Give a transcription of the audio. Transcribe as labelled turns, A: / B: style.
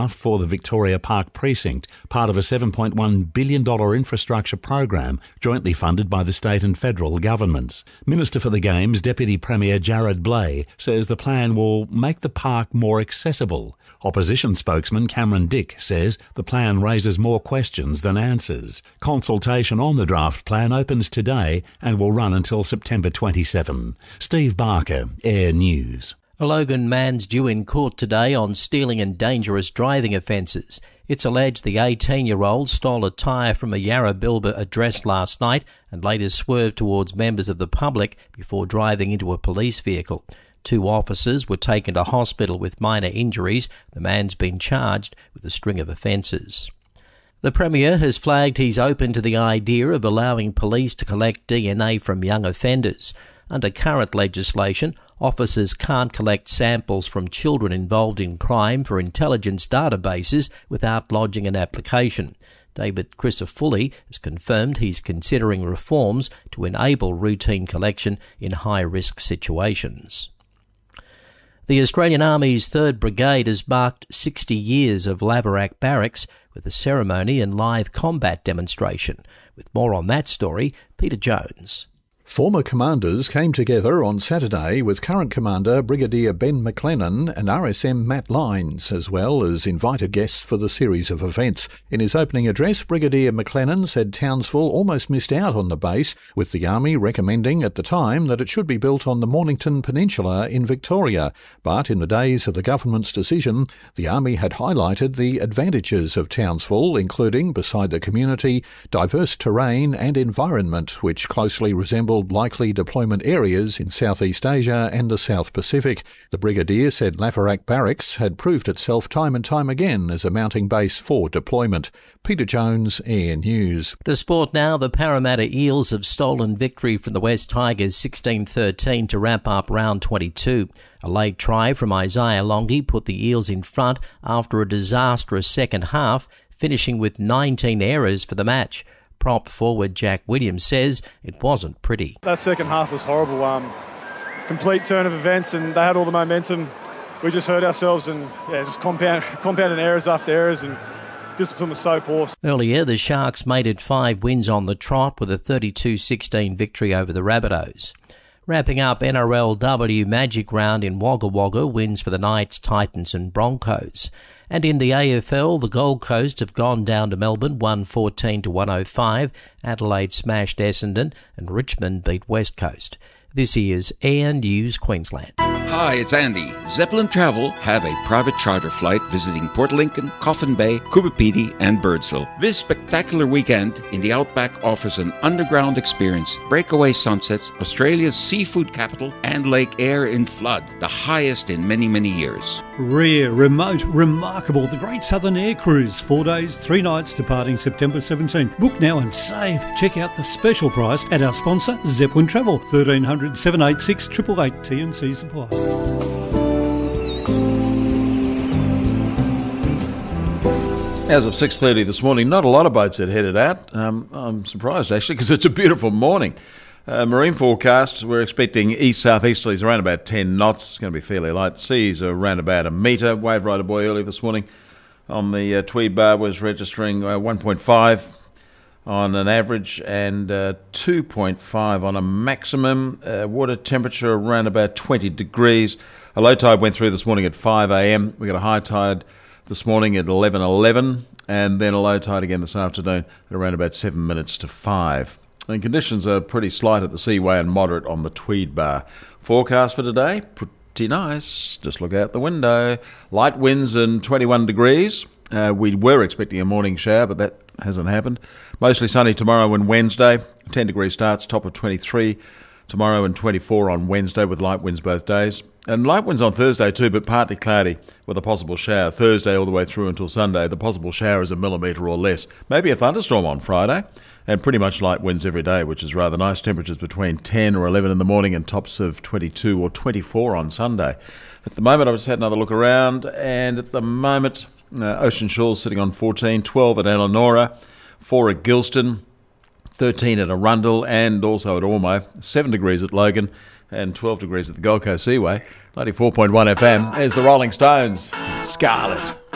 A: draft for the Victoria Park precinct, part of a $7.1 billion infrastructure program jointly funded by the state and federal governments. Minister for the Games, Deputy Premier Jared Blay, says the plan will make the park more accessible. Opposition spokesman Cameron Dick says the plan raises more questions than answers. Consultation on the draft plan opens today and will run until September 27. Steve Barker, Air News.
B: A Logan man's due in court today on stealing and dangerous driving offences. It's alleged the 18-year-old stole a tyre from a Yarra-Bilba address last night and later swerved towards members of the public before driving into a police vehicle. 2 officers were taken to hospital with minor injuries. The man's been charged with a string of offences. The Premier has flagged he's open to the idea of allowing police to collect DNA from young offenders. Under current legislation, officers can't collect samples from children involved in crime for intelligence databases without lodging an application. David Crisafulli has confirmed he's considering reforms to enable routine collection in high-risk situations. The Australian Army's 3rd Brigade has marked 60 years of Laverack Barracks with a ceremony and live combat demonstration. With more on that story, Peter Jones.
C: Former commanders came together on Saturday with current commander Brigadier Ben McLennan and RSM Matt Lynes, as well as invited guests for the series of events. In his opening address, Brigadier McLennan said Townsville almost missed out on the base, with the Army recommending at the time that it should be built on the Mornington Peninsula in Victoria. But in the days of the government's decision, the Army had highlighted the advantages of Townsville, including, beside the community, diverse terrain and environment, which closely resembled likely deployment areas in Southeast Asia and the South Pacific. The Brigadier said Laverack Barracks had proved itself time and time again as a mounting base for deployment. Peter Jones, Air News.
B: To sport now, the Parramatta Eels have stolen victory from the West Tigers 16-13 to wrap up round 22. A late try from Isaiah Longi put the Eels in front after a disastrous second half, finishing with 19 errors for the match. Prop forward Jack Williams says it wasn't pretty.
D: That second half was horrible. Complete turn of events, and they had all the momentum. We just hurt ourselves and just compounding errors after errors, and discipline was so poor.
B: Earlier, the Sharks made it 5 wins on the trot with a 32-16 victory over the Rabbitohs. Wrapping up NRLW Magic Round in Wagga Wagga, wins for the Knights, Titans and Broncos. And in the AFL, the Gold Coast have gone down to Melbourne 114-105, Adelaide smashed Essendon and Richmond beat West Coast. This is Air News Queensland.
E: Hi, it's Andy. Zeppelin Travel have a private charter flight visiting Port Lincoln, Coffin Bay, Coopabetty and Birdsville. This spectacular weekend in the Outback offers an underground experience, breakaway sunsets, Australia's seafood capital and Lake Eyre in flood, the highest in many, many years.
F: Rare, remote, remarkable, the Great Southern Air Cruise, 4 days, 3 nights, departing September 17th. Book now and save. Check out the special price at our sponsor, Zeppelin Travel, 1300 786 888 T&C Supply.
G: As of 6:30 this morning, not a lot of boats had headed out. I'm surprised actually, because it's a beautiful morning. Marine forecast, we're expecting east-southeasterlies around about 10 knots. It's going to be fairly light. Seas are around about a metre. Wave rider buoy early this morning on the Tweed Bar was registering 1.5 on an average and 2.5 on a maximum. Water temperature around about 20 degrees. A low tide went through this morning at 5 a.m. We got a high tide this morning at 11:11, and then a low tide again this afternoon at around about 7 minutes to 5. And conditions are pretty slight at the Seaway and moderate on the Tweed Bar. Forecast for today, pretty nice. Just look out the window. Light winds and 21 degrees. We were expecting a morning shower, but that hasn't happened. Mostly sunny tomorrow and Wednesday. 10 degree starts, top of 23 tomorrow and 24 on Wednesday with light winds both days. And light winds on Thursday too, but partly cloudy with a possible shower. Thursday all the way through until Sunday, the possible shower is 1 millimetre or less. Maybe a thunderstorm on Friday. And pretty much light winds every day, which is rather nice. Temperatures between 10 or 11 in the morning and tops of 22 or 24 on Sunday. At the moment, I've just had another look around, and at the moment, Ocean Shaw's sitting on 14, 12 at Elanora, 4 at Gilston, 13 at Arundel and also at Ormo, 7 degrees at Logan and 12 degrees at the Gold Coast Seaway. 94.1 FM. There's the Rolling Stones, Scarlet.